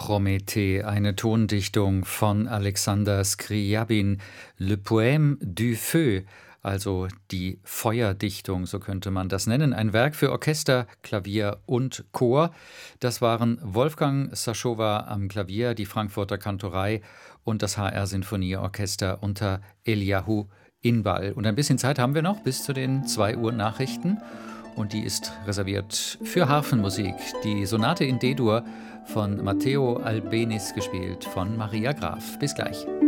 Prométhée, eine Tondichtung von Alexander Scriabin, Le Poème du Feu, also die Feuerdichtung, so könnte man das nennen. Ein Werk für Orchester, Klavier und Chor. Das waren Wolfgang Saschowa am Klavier, die Frankfurter Kantorei und das HR-Sinfonieorchester unter Eliahu Inbal. Und ein bisschen Zeit haben wir noch bis zu den 2 Uhr Nachrichten. Und die ist reserviert für Harfenmusik. Die Sonate in D-Dur von Matteo Albeniz, gespielt von Maria Graf. Bis gleich.